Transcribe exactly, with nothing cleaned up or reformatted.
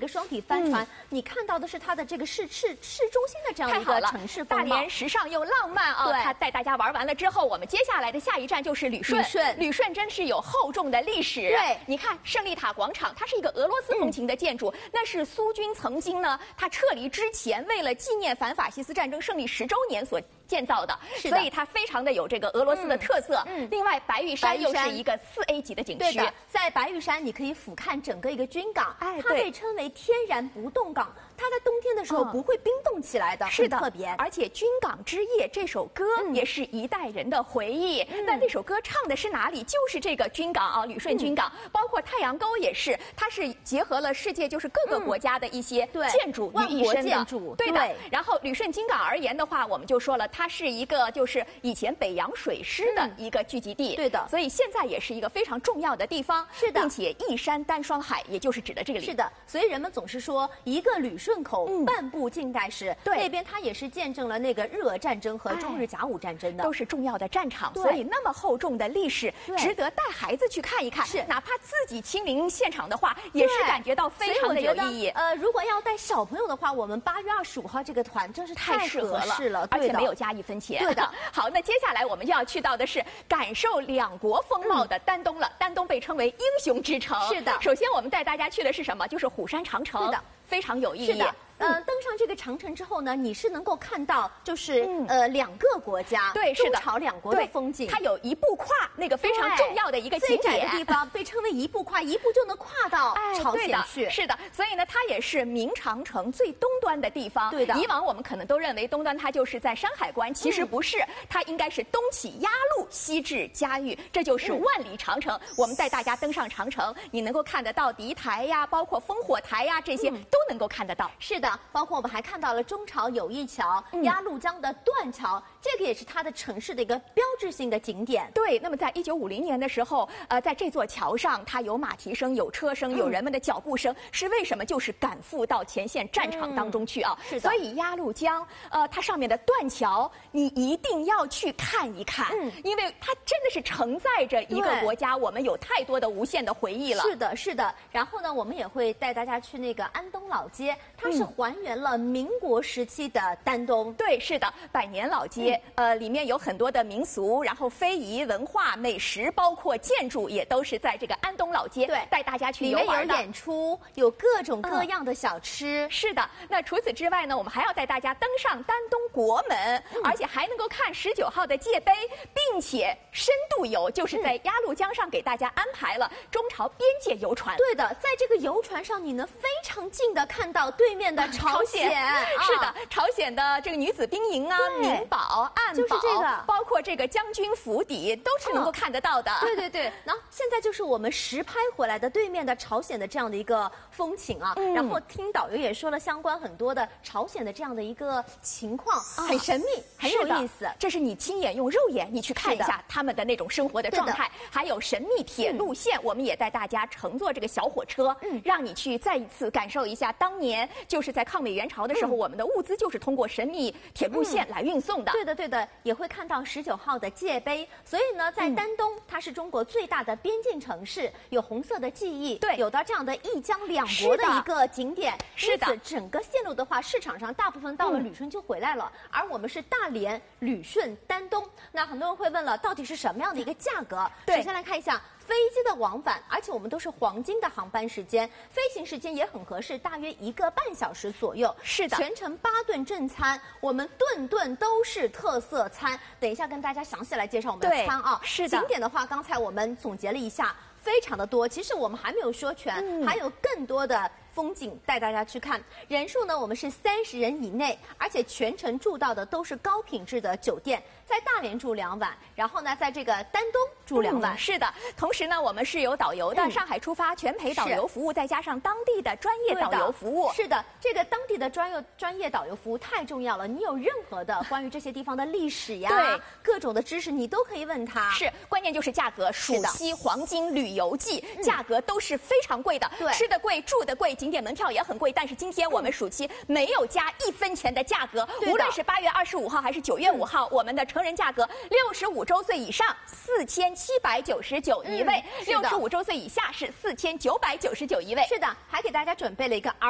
个双体帆船，嗯、你看到的是它的这个市市市中心的这样一个城市风貌。 大连时尚又浪漫啊！它带大家玩完了之后，我们接下来的下一站就是旅顺。 旅顺， 旅顺真是有厚重的历史。 对， 你看胜利塔广场，它是一个俄罗斯风情的建筑，嗯、那是苏军曾经呢，他撤离之前，为了纪念反法西斯战争胜利十周年所建造的， 是的， 所以它非常的有这个俄罗斯的特色。嗯，嗯另外白玉山又是一个四 A 级的景区。 对的，在白玉山你可以俯瞰整个一个军港， 哎， 它被称为天然不动港，它在冬天的时候不会冰冻起来的， 是的， 特别。 而且《军港之夜》这首歌也是一代人的回忆。嗯、那这首歌唱的是哪里？就是这个军港啊，旅顺军港，嗯、包括太阳沟也是，它是结合了世界就是各个国家的一些建筑于一身的。 建筑对的。对然后旅顺军港而言的话，我们就说了，它是一个就是以前北洋水师的一个聚集地。 嗯、对的。 所以现在也是一个非常重要的地方。 是的。 并且一山单双海，也就是指的这个里。 是的。所以人们总是说一个旅顺口。嗯、半部近代史， 对那边它也是见证了那个日俄战争和中日甲午战争的， 都是重要的战场，所以那么厚重的历史，值得带孩子去看一看。 是， 哪怕自己亲临现场的话，也是感觉到非常的有意义。 呃，如果要带小朋友的话，我们八月二十五号这个团真是太适合了， 了而且没有加一分钱。 对的。 好，那接下来我们就要去到的是感受两国风貌的丹东了。嗯、丹东被称为英雄之城。 是的。 首先我们带大家去的是什么？就是虎山长城。 是的。 非常有意义。 是的。呃，登上这个长城之后呢，你是能够看到，就是、嗯、呃两个国家， 对，是的， 中朝两国的风景。 它有一步跨那个非常重要的一个景点， 最窄的地方被称为一步跨，一步就能跨到朝鲜去。 哎、是的，所以呢，它也是明长城最东端的地方。 对的。 以往我们可能都认为东端它就是在山海关，其实不是，嗯、它应该是东起鸭绿，西至嘉峪，这就是万里长城。嗯、我们带大家登上长城，你能够看得到敌台呀，包括烽火台呀，这些、嗯、都能够看得到。 是的，包括我们还看到了中朝友谊桥、嗯、鸭绿江的断桥，这个也是它的城市的一个标志性的景点。 对，那么在一九五零年的时候，呃，在这座桥上，它有马蹄声、有车声、有人们的脚步声，嗯、是为什么？就是赶赴到前线战场当中去啊。 嗯、是的。 所以鸭绿江，呃，它上面的断桥，你一定要去看一看，嗯，因为它真的是承载着一个国家，我们有太多的无限的回忆了。 是的，是的。然后呢，我们也会带大家去那个安东老街，它是还原了民国时期的丹东。 对，是的，百年老街，嗯、呃，里面有很多的民俗，然后非遗、文化、美食，包括建筑，也都是在这个安东老街。 对， 带大家去游玩的。 里面有演出，有各种各样的小吃。 嗯、是的，那除此之外呢，我们还要带大家登上丹东国门，嗯、而且还能够看十九号的界碑，并且深度游，就是在鸭绿江上给大家安排了中朝边界游船。 对的，在这个游船上，你能非常近的看到对面的朝鲜。 是的，朝鲜的这个女子兵营啊、民堡、暗堡， 就是这个， 包括这个将军府邸，都是能够看得到的。 对对对，然后现在就是我们实拍回来的对面的朝鲜的这样的一个风情啊。嗯、然后听导游也说了相关很多的朝鲜的这样的一个情况，啊、很神秘，很有意思。 这是你亲眼用肉眼你去看一下他们的那种生活的状态，还有神秘铁路线，嗯、我们也带大家乘坐这个小火车，嗯、让你去再一次感受一下当年就是在抗美援朝的时候，嗯、我们的物资就是通过神秘铁路线来运送的。 嗯、对的，对的，也会看到十九号的界碑。所以呢，在丹东，嗯、它是中国最大的边境城市，有红色的记忆， 对， 有到这样的一江两国的一个景点。 是的， 因此整个线路的话，市场上大部分到了旅顺就回来了，嗯、而我们是大连、旅顺、丹东。那很多人会问了，到底是什么样的一个价格？ 对， 首先来看一下。飞机的往返，而且我们都是黄金的航班时间，飞行时间也很合适，大约一个半小时左右。 是的， 全程八顿正餐，我们顿顿都是特色餐。等一下跟大家详细来介绍我们的餐啊。 是的， 景点的话，刚才我们总结了一下，非常的多。其实我们还没有说全，嗯、还有更多的风景带大家去看。人数呢，我们是三十人以内，而且全程住到的都是高品质的酒店，在大连住两晚，然后呢，在这个丹东住两晚。 嗯、是的，同时呢，我们是有导游的，嗯、上海出发全陪导游服务，再加上当地的专业导游服务。 是的，这个当地的专业专业导游服务太重要了。你有任何的关于这些地方的历史呀， 对各种的知识，你都可以问他。 是，关键就是价格。暑期黄金旅游季，嗯、价格都是非常贵的， 对， 吃的贵，住的贵，景点门票也很贵。但是今天我们暑期没有加一分钱的价格，无论是八月二十五号还是九月五号，嗯、我们的成人价格六十五周岁以上四千七百九十九一位，六十五周岁以下是四千九百九十九一位。 是的，还给大家准备了一个儿